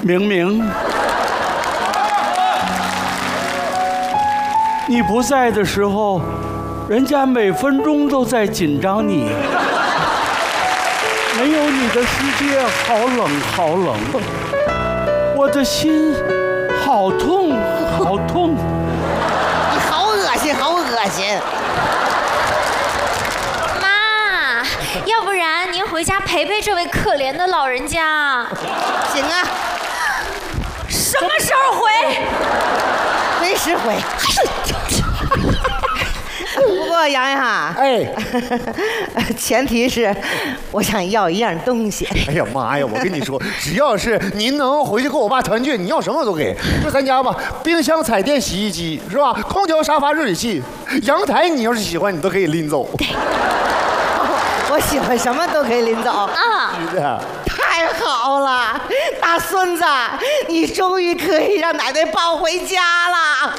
明明，你不在的时候，人家每分钟都在紧张你。没有你的世界好冷好冷，我的心好痛好痛。 你好恶心，好恶心！ 妈，要不然您回家陪陪这位可怜的老人家。 行啊， 什么时候回？ 随时回。不过洋洋， 哎， 前提是我想要一样东西。 哎呀妈呀！我跟你说，只要是您能回去跟我爸团聚，你要什么都给。就咱家吧，冰箱、彩电、洗衣机是吧？空调、沙发、热水器，阳台你要是喜欢，你都可以拎走。 我喜欢什么都可以拎走啊！ 是的。 太好了，大孙子，你终于可以让奶奶抱回家了。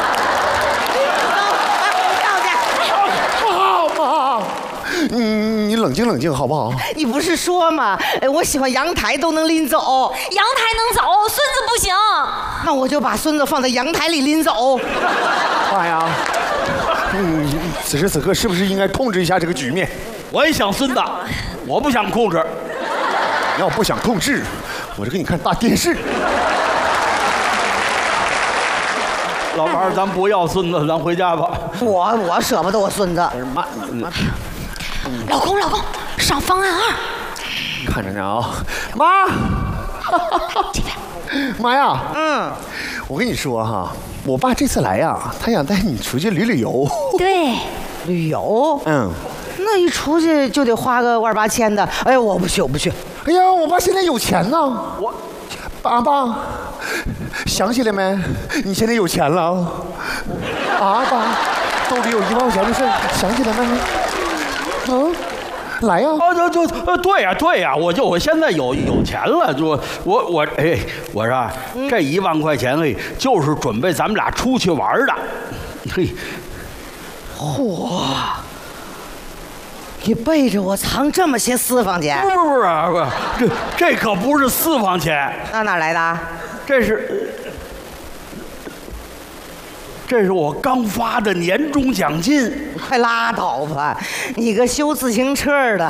不好嘛！你冷静冷静好不好？ 你不是说吗？我喜欢阳台都能拎走， 阳台能走，孙子不行。 那我就把孙子放在阳台里拎走。 爸呀，此时此刻是不是应该控制一下这个局面？ 我也想孙子，我不想控制。 你要不想控制，我就给你看大电视。 老伴儿，咱不要孙子，咱回家吧。 我舍不得我孙子。 妈， 老公，上方案2。 看着呢啊，妈，妈呀，我跟你说哈，我爸这次来呀，他想带你出去旅游。 对， 旅游，那一出去就得花个万8千的。哎呀，我不去。 哎呀，我爸现在有钱呢。爸，想起来没？你现在有钱了啊，爸，兜里有1万块钱的事儿，想起来没？来呀！ 对呀，我现在有钱了，我说这1万块钱就是准备咱们俩出去玩的。嘿， 嚯！你背着我藏这么些私房钱？ 不，这可不是私房钱。 那哪来的？这是我刚发的年终奖金。快拉倒吧，你个修自行车的，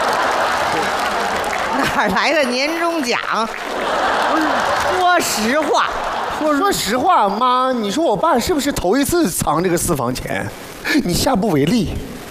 哪来的年终奖？说实话， 说实话，妈，你说我爸是不是头一次藏这个私房钱？你下不为例。